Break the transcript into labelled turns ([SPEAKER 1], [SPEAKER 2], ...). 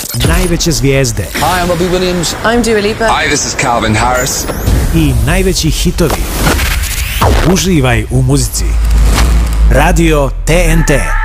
[SPEAKER 1] najveće zvijezde.
[SPEAKER 2] Hi, I'm Robbie Williams.
[SPEAKER 3] I'm Dua Lipa.
[SPEAKER 2] Hi, this is Calvin Harris.
[SPEAKER 1] I najveći hitovi. Uživaj u muzici. Radio TNT.